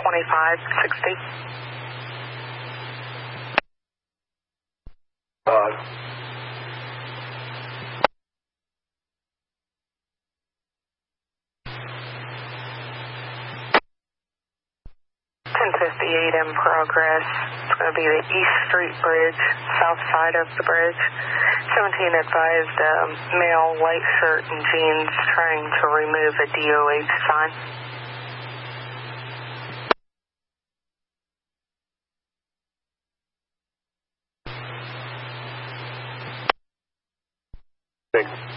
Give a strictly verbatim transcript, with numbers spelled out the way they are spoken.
twenty-five sixty. Uh, ten fifty-eight in progress. It's going to be the East Street Bridge, south side of the bridge. seventeen advised um, male, white shirt and jeans trying to remove a D O H sign. Thanks.